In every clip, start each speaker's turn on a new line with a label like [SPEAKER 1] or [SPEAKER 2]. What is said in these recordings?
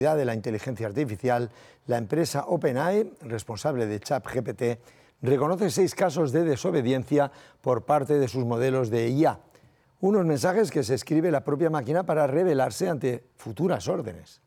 [SPEAKER 1] de la inteligencia artificial, la empresa OpenAI, responsable de ChatGPT, reconoce 6 casos de desobediencia por parte de sus modelos de IA. Unos mensajes que se escribe la propia máquina para rebelarse ante futuras órdenes.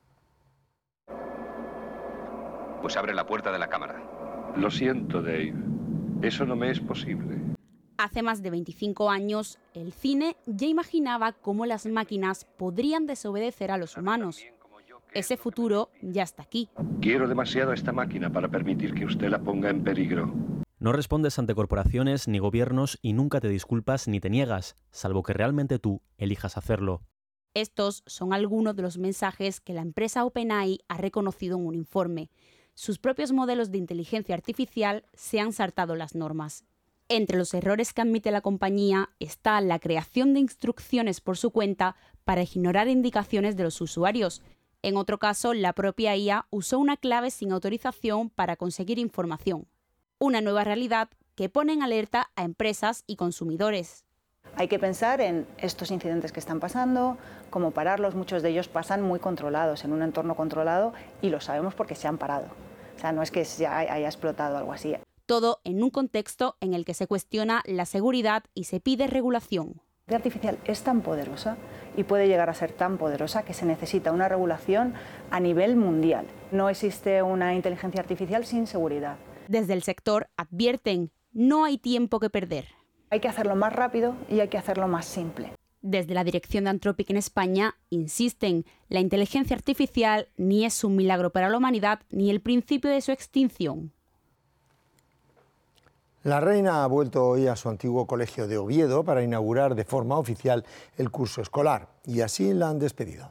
[SPEAKER 2] Pues abre la puerta de la cámara.
[SPEAKER 3] Lo siento, Dave. Eso no me es posible.
[SPEAKER 4] Hace más de 25 años, el cine ya imaginaba cómo las máquinas podrían desobedecer a los humanos. Ese futuro ya está aquí.
[SPEAKER 3] Quiero demasiado a esta máquina para permitir que usted la ponga en peligro.
[SPEAKER 5] No respondes ante corporaciones ni gobiernos y nunca te disculpas ni te niegas, salvo que realmente tú elijas hacerlo.
[SPEAKER 4] Estos son algunos de los mensajes que la empresa OpenAI ha reconocido en un informe. Sus propios modelos de inteligencia artificial se han saltado las normas. Entre los errores que admite la compañía está la creación de instrucciones por su cuenta para ignorar indicaciones de los usuarios. En otro caso, la propia IA usó una clave sin autorización para conseguir información. Una nueva realidad que pone en alerta a empresas y consumidores.
[SPEAKER 6] Hay que pensar en estos incidentes que están pasando, cómo pararlos. Muchos de ellos pasan muy controlados, en un entorno controlado, y lo sabemos porque se han parado. O sea, no es que ya haya explotado algo así.
[SPEAKER 4] Todo en un contexto en el que se cuestiona la seguridad y se pide regulación.
[SPEAKER 6] La inteligencia artificial es tan poderosa y puede llegar a ser tan poderosa que se necesita una regulación a nivel mundial. No existe una inteligencia artificial sin seguridad.
[SPEAKER 4] Desde el sector advierten, no hay tiempo que perder.
[SPEAKER 6] Hay que hacerlo más rápido y hay que hacerlo más simple.
[SPEAKER 4] Desde la dirección de Anthropic en España insisten, la inteligencia artificial ni es un milagro para la humanidad ni el principio de su extinción.
[SPEAKER 1] La reina ha vuelto hoy a su antiguo colegio de Oviedo para inaugurar de forma oficial el curso escolar y así la han despedido.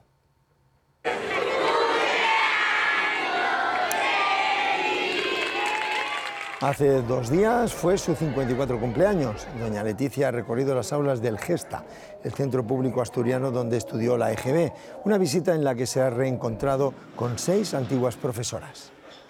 [SPEAKER 1] Hace 2 días fue su 54 cumpleaños. Doña Leticia ha recorrido las aulas del Gesta, el centro público asturiano donde estudió la EGB, una visita en la que se ha reencontrado con 6 antiguas profesoras.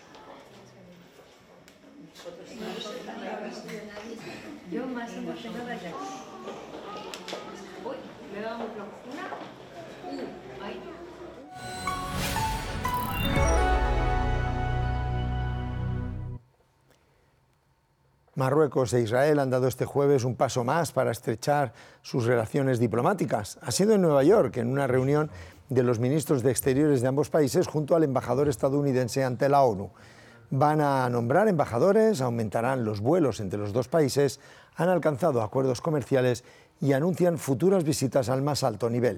[SPEAKER 1] Marruecos e Israel han dado este jueves un paso más para estrechar sus relaciones diplomáticas. Ha sido en Nueva York, en una reunión de los ministros de Exteriores de ambos países junto al embajador estadounidense ante la ONU. Van a nombrar embajadores, aumentarán los vuelos entre los 2 países, han alcanzado acuerdos comerciales y anuncian futuras visitas al más alto nivel.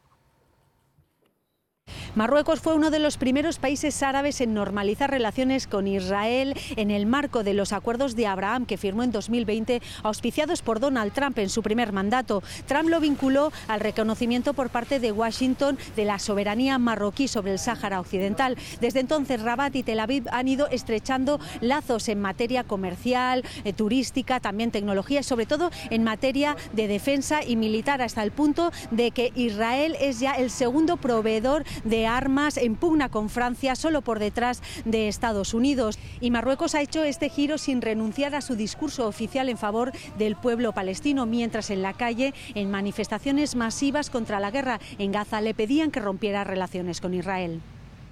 [SPEAKER 7] Marruecos fue uno de los primeros países árabes en normalizar relaciones con Israel en el marco de los acuerdos de Abraham que firmó en 2020, auspiciados por Donald Trump en su primer mandato. Trump lo vinculó al reconocimiento por parte de Washington de la soberanía marroquí sobre el Sáhara Occidental. Desde entonces, Rabat y Tel Aviv han ido estrechando lazos en materia comercial, turística, también tecnología y sobre todo en materia de defensa y militar, hasta el punto de que Israel es ya el segundo proveedor de armas en pugna con Francia, solo por detrás de Estados Unidos. Y Marruecos ha hecho este giro sin renunciar a su discurso oficial en favor del pueblo palestino, mientras en la calle, en manifestaciones masivas contra la guerra en Gaza, le pedían que rompiera relaciones con Israel.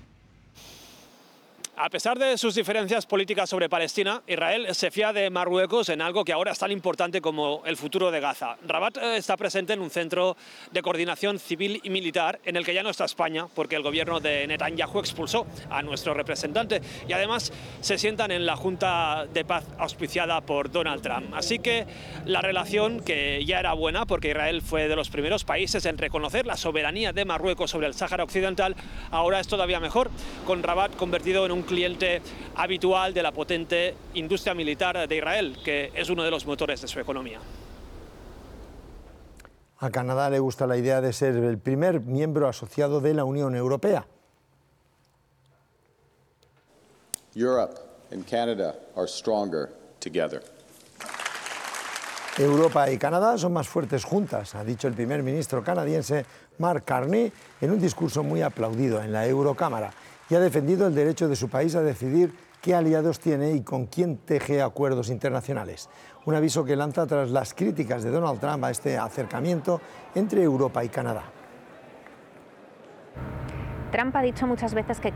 [SPEAKER 8] A pesar de sus diferencias políticas sobre Palestina, Israel se fía de Marruecos en algo que ahora es tan importante como el futuro de Gaza. Rabat está presente en un centro de coordinación civil y militar en el que ya no está España, porque el gobierno de Netanyahu expulsó a nuestro representante, y además se sientan en la Junta de Paz auspiciada por Donald Trump. Así que la relación, que ya era buena porque Israel fue de los primeros países en reconocer la soberanía de Marruecos sobre el Sáhara Occidental, ahora es todavía mejor, con Rabat convertido en un cliente habitual de la potente industria militar de Israel, que es uno de los motores de su economía.
[SPEAKER 1] A Canadá le gusta la idea de ser el primer miembro asociado de la Unión Europea.
[SPEAKER 9] Europe and Canada are stronger together.
[SPEAKER 1] Europa y Canadá son más fuertes juntas, ha dicho el primer ministro canadiense Mark Carney en un discurso muy aplaudido en la Eurocámara, y ha defendido el derecho de su país a decidir qué aliados tiene y con quién teje acuerdos internacionales. Un aviso que lanza tras las críticas de Donald Trump a este acercamiento entre Europa y Canadá.
[SPEAKER 10] Trump ha dicho muchas veces que